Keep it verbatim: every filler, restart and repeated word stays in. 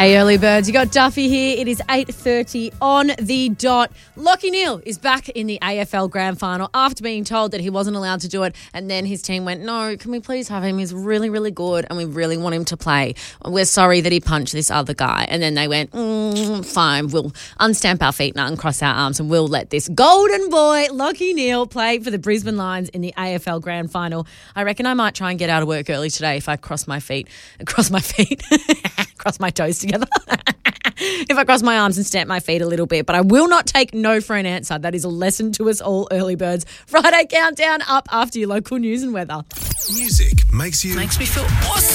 Hey, early birds, you got Duffy here. It is eight thirty on the dot. Lachie Neale is back in the A F L Grand Final after being told that he wasn't allowed to do it, and then his team went, no, can we please have him? He's really, really good and we really want him to play. We're sorry that he punched this other guy. And then they went, mm, fine, we'll unstamp our feet and uncross our arms and we'll let this golden boy, Lachie Neale, play for the Brisbane Lions in the A F L Grand Final. I reckon I might try and get out of work early today if I cross my feet, cross my feet, cross my toes together. If I cross my arms and stamp my feet a little bit. But I will not take no for an answer. That is a lesson to us all, early birds. Friday countdown up after your local news and weather. Music makes you... Makes me feel awesome.